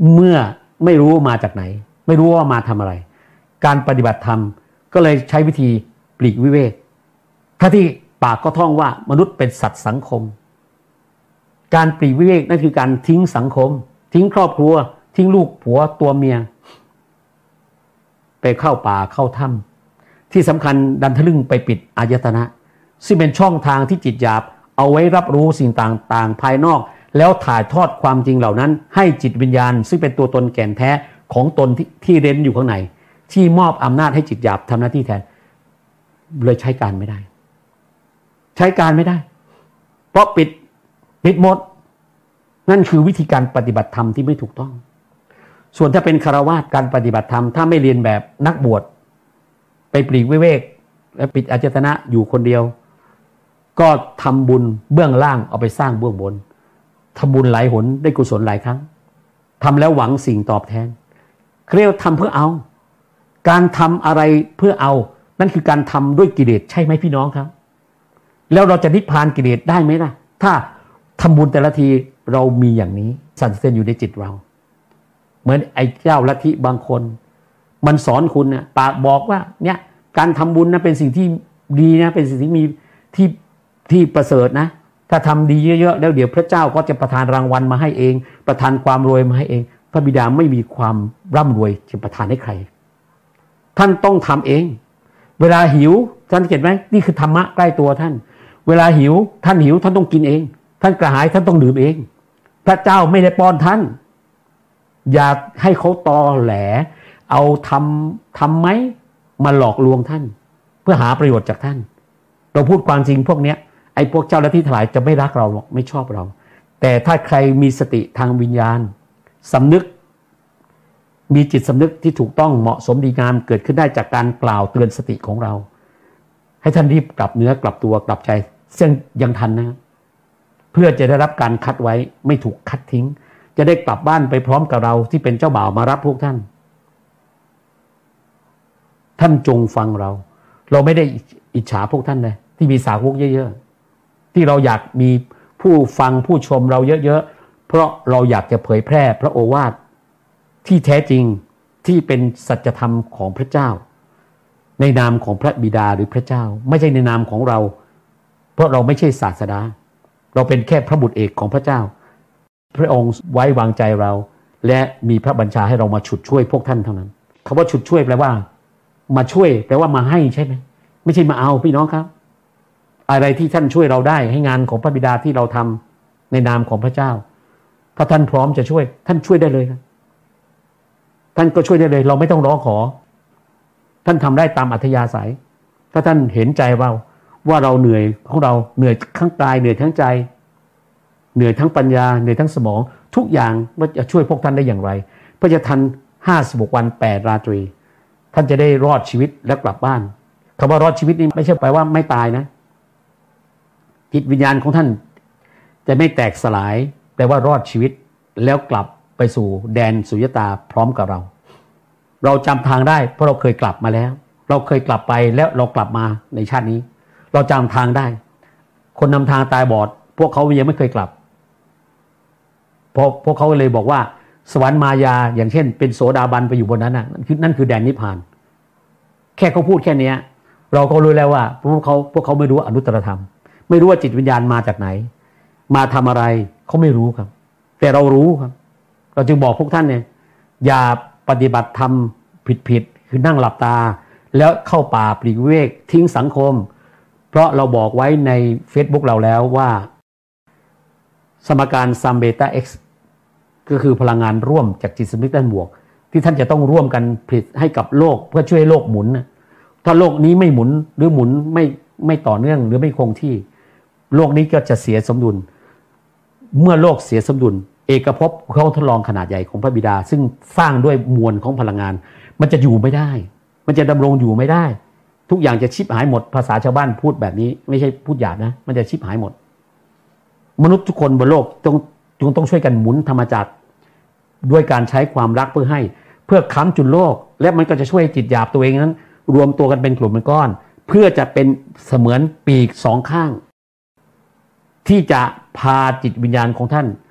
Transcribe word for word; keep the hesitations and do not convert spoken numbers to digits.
เมื่อไม่รู้มาจากไหนไม่รู้ว่ามาทำอะไรการปฏิบัติธรรมก็เลยใช้วิธีปลีกวิเวกถ้าที่ปากก็ท่องว่ามนุษย์เป็นสัตว์สังคมการปลีกวิเวกนั่นคือการทิ้งสังคมทิ้งครอบครัวทิ้งลูกผัวตัวเมียไปเข้าป่าเข้าถ้ำที่สำคัญดันทะลึ่งไปปิดอายตนะซึ่งเป็นช่องทางที่จิตหยาบเอาไว้รับรู้สิ่งต่างๆภายนอกแล้วถ่ายทอดความจริงเหล่านั้นให้จิตวิญญาณซึ่งเป็นตัวตนแก่นแท้ของตนที่ที่เร้นอยู่ข้างในที่มอบอำนาจให้จิตหยาบทำหน้าที่แทนเลยใช้การไม่ได้ใช้การไม่ได้เพราะปิดปิดหมดนั่นคือวิธีการปฏิบัติธรรมที่ไม่ถูกต้องส่วนถ้าเป็นฆราวาสการปฏิบัติธรรมถ้าไม่เรียนแบบนักบวชไปปลีกวิเวกและปิดอายตนะอยู่คนเดียวก็ทำบุญเบื้องล่างเอาไปสร้างเบื้องบนทำบุญหลายหนได้กุศลหลายครั้งทำแล้วหวังสิ่งตอบแทนเรียกว่าทำเพื่อเอาการทำอะไรเพื่อเอานั่นคือการทำด้วยกิเลสใช่ไหมพี่น้องครับแล้วเราจะนิพพานกิเลสได้ไหมล่ะถ้าทำบุญแต่ละทีเรามีอย่างนี้สั่นสะเทือนอยู่ในจิตเราเหมือนไอ้เจ้าลัทธิบางคนมันสอนคุณนะปากบอกว่าเนี่ยการทำบุญนะเป็นสิ่งที่ดีนะเป็นสิ่งที่มีที่ที่ประเสริฐนะถ้าทำดีเยอะๆแล้วเดี๋ยวพระเจ้าก็จะประทานรางวัลมาให้เองประทานความรวยมาให้เองพระบิดาไม่มีความร่ำรวยจะประทานให้ใครท่านต้องทำเองเวลาหิวท่านเห็นไหมนี่คือธรรมะใกล้ตัวท่านเวลาหิวท่านหิวท่านต้องกินเองท่านกระหายท่านต้องดื่มเองพระเจ้าไม่ได้ป้อนท่านอย่าให้เขาตอแหลเอาทำทำไหมมาหลอกลวงท่านเพื่อหาประโยชน์จากท่านเราพูดความจริงพวกเนี้ยไอ้พวกเจ้าลัทธิทั้งหลายจะไม่รักเราไม่ชอบเราแต่ถ้าใครมีสติทางวิญญาณสำนึกมีจิตสำนึกที่ถูกต้องเหมาะสมดีงามเกิดขึ้นได้จากการกล่าวเตือนสติของเราให้ท่านรีบกลับเนื้อกลับตัวกลับใจซึ่งยังทันนะเพื่อจะได้รับการคัดไว้ไม่ถูกคัดทิ้งจะได้กลับบ้านไปพร้อมกับเราที่เป็นเจ้าบ่าวมารับพวกท่านท่านจงฟังเราเราไม่ได้อิจฉาพวกท่านเลยที่มีสาวกเยอะๆที่เราอยากมีผู้ฟังผู้ชมเราเยอะๆเพราะเราอยากจะเผยแพร่พระโอวาทที่แท้จริงที่เป็นสัจธรรมของพระเจ้าในนามของพระบิดาหรือพระเจ้าไม่ใช่ในนามของเราเพราะเราไม่ใช่ศาสดาเราเป็นแค่พระบุตรเอกของพระเจ้าพระองค์ไว้วางใจเราและมีพระบัญชาให้เรามาฉุดช่วยพวกท่านเท่านั้นคำว่าฉุดช่วยแปลว่ามาช่วยแปลว่ามาให้ใช่ไหมไม่ใช่มาเอาพี่น้องครับอะไรที่ท่านช่วยเราได้ให้งานของพระบิดาที่เราทำในนามของพระเจ้าถ้าท่านพร้อมจะช่วยท่านช่วยได้เลยครับท่านก็ช่วยได้เลยเราไม่ต้องร้องขอท่านทำได้ตามอัธยาศัยถ้าท่านเห็นใจเราว่าเราเหนื่อยของเราเหนื่อยทั้งกายเหนื่อยทั้งใจเหนื่อยทั้งปัญญาเหนื่อยทั้งสมองทุกอย่างว่าจะช่วยพวกท่านได้อย่างไรเพื่อจะทันห้าสิบหกวันแปดราตรีท่านจะได้รอดชีวิตและกลับบ้านคำว่ารอดชีวิตนี้ไม่ใช่แปลว่าไม่ตายนะจิตวิญญาณของท่านจะไม่แตกสลายแปลว่ารอดชีวิตแล้วกลับไปสู่แดนสุญญตาพร้อมกับเราเราจำทางได้เพราะเราเคยกลับมาแล้วเราเคยกลับไปแล้วเรากลับมาในชาตินี้เราจำทางได้คนนำทางตาบอดพวกเขายังไม่เคยกลับเพราะพวกเขาเลยบอกว่าสวรรค์มายาอย่างเช่นเป็นโสดาบันไปอยู่บนนั้นน่ะคือนั่นคือแดนนิพพานแค่เขาพูดแค่นี้เราก็รู้แล้วว่าพวกเขาพวกเขาไม่รู้อนุตตรธรรมไม่รู้ว่าจิตวิญญาณมาจากไหนมาทำอะไรเขาไม่รู้ครับแต่เรารู้ครับเราจึงบอกพวกท่านเนี่ยอย่าปฏิบัติธรรมผิดๆคือนั่งหลับตาแล้วเข้าป่าปลีกวิเวกทิ้งสังคมเพราะเราบอกไว้ใน Facebook เราแล้วว่าสมการซัมเบต้า X ก็คือพลังงานร่วมจากจิตสำนึกด้านบวกที่ท่านจะต้องร่วมกันผลิตให้กับโลกเพื่อช่วยให้โลกหมุนถ้าโลกนี้ไม่หมุนหรือหมุนไม่ไม่ต่อเนื่องหรือไม่คงที่โลกนี้ก็จะเสียสมดุลเมื่อโลกเสียสมดุลเอกภพเขาทดลองขนาดใหญ่ของพระบิดาซึ่งสร้างด้วยมวลของพลังงานมันจะอยู่ไม่ได้มันจะดำรงอยู่ไม่ได้ทุกอย่างจะชิบหายหมดภาษาชาวบ้านพูดแบบนี้ไม่ใช่พูดหยาบนะมันจะชิบหายหมดมนุษย์ทุกคนบนโลกต้องจึงต้องช่วยกันหมุนธรรมจักรด้วยการใช้ความรักเพื่อให้เพื่อค้ำจุนโลกและมันก็จะช่วยจิตหยาบตัวเองนั้นรวมตัวกันเป็นกลุ่มเป็นก้อนเพื่อจะเป็นเสมือนปีกสองข้างที่จะพาจิตวิญญาณของท่าน